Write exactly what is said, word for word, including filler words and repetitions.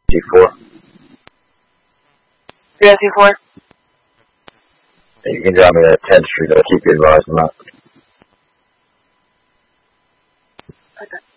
two four. three oh two four. You can drop me at tenth Street. I'll keep you advised on that. Okay.